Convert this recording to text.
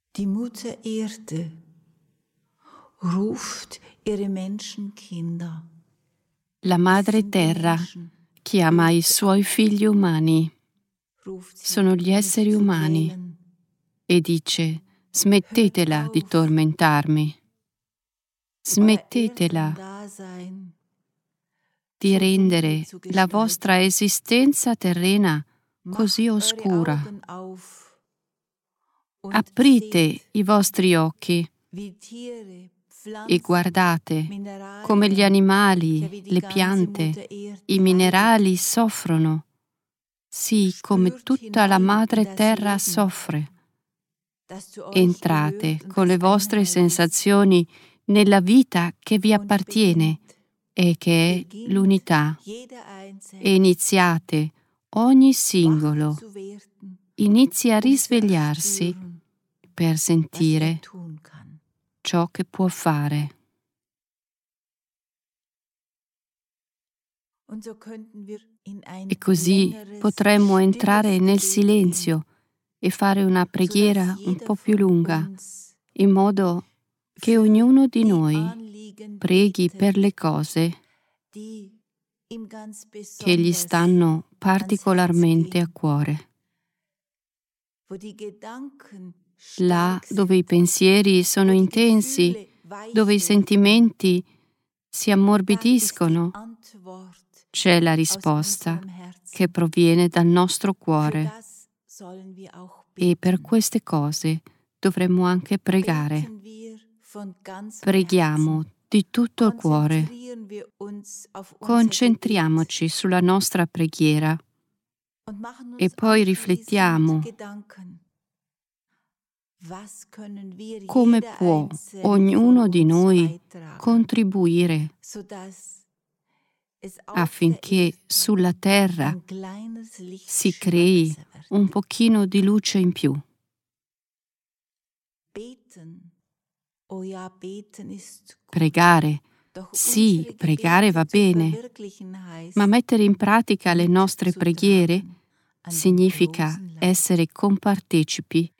Die Mutter Erde ruft ihre Menschenkinder. La Madre Terra chiama i suoi figli umani, sono gli esseri umani, e dice: smettetela di tormentarmi, smettetela di rendere la vostra esistenza terrena così oscura. Aprite i vostri occhi e guardate come gli animali, le piante, i minerali soffrono, sì, come tutta la Madre Terra soffre. Entrate con le vostre sensazioni nella vita che vi appartiene e che è l'unità, e iniziate, ogni singolo inizia a risvegliarsi per sentire ciò che può fare. E così potremmo entrare nel silenzio e fare una preghiera un po' più lunga, in modo che ognuno di noi preghi per le cose che gli stanno particolarmente a cuore. Là dove i pensieri sono intensi, dove i sentimenti si ammorbidiscono, c'è la risposta che proviene dal nostro cuore, e per queste cose dovremmo anche pregare. Preghiamo di tutto il cuore. Concentriamoci sulla nostra preghiera e poi riflettiamo come può ognuno di noi contribuire affinché sulla terra si crei un pochino di luce in più. Pregare, sì, pregare va bene, ma mettere in pratica le nostre preghiere significa essere compartecipi